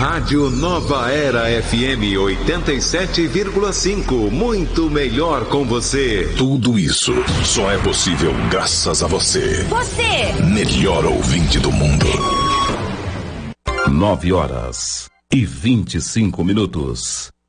Rádio Nova Era FM 87,5. Muito melhor com você. Tudo isso só é possível graças a você. Você! Melhor ouvinte do mundo. 9h25.